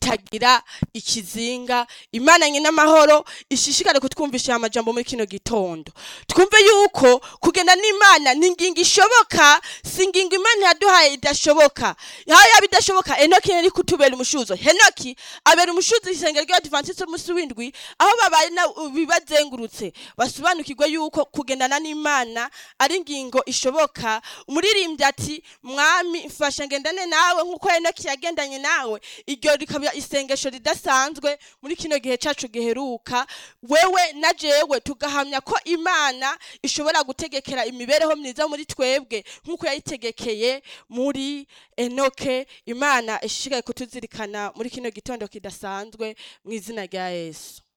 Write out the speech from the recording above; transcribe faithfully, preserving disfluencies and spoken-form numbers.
itagira ikizinga. Imana nyine amahoro ishishikare kutwumvisha amajambo muri kino gitondo, twumve yuko kugenda n'Imana ni ingingo ishoboka, si ingingo Imana yaduhaye idashoboka. Yaba bidashoboka, Enoki yari kutubera umushuzo. Henoki abera umushuzo isengero ry'Abadiventiste umunsi w'indwi, aho babaye bibazengurutse basobanukirwe yuko kugendana n'Imana ari ingingo ishoboka. Umuririmbyi ati mwami mfasha ngendane nawe nkuko Enoki yagendanye nawe. Iryo rikaba isengesho ridasanzwe muri kino gihe cacu giheruka. Wewe na jewe tugahamya ko Imana ishobora gutegekera imibereho myiza muri twebwe nkuko yayitegekeye muri Enoke. Imana ishishikaye kutuzirikana muri kino gitondo kidasanzwe mu izina rya Yesu.